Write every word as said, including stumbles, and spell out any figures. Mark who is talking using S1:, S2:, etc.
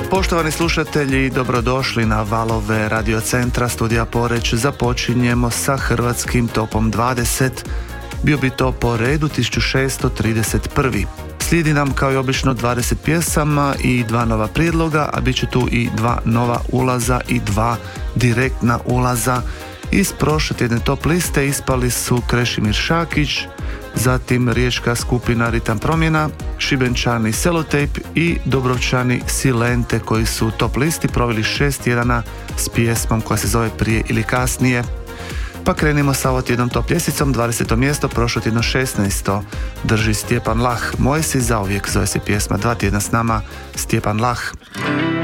S1: Poštovani slušatelji, dobrodošli na valove Radio Centra Studija Poreć. Započinjemo sa hrvatskim topom dvadeset. Bio bi to po redu tisuću šesto trideset prvi. Slijedi nam kao i obično dvadeset pjesama i dva nova prijedloga, a bit će tu i dva nova ulaza i dva direktna ulaza. Iz prošle tjedne top liste ispali su Krešimir Šakić, zatim riječka skupina Ritam promjena, Šibenčani Selotejp i Dubrovčani Silente, koji su u top listi proveli šest tjedana s pjesmom koja se zove Prije ili kasnije. Pa krenimo sa ovo tjednom top ljestvicom. dvadeseto mjesto, prošlo tjedno šesnaesto drži Stjepan Lah. Moje si zauvijek, zove se pjesma. Dva tjedna s nama Stjepan Lah.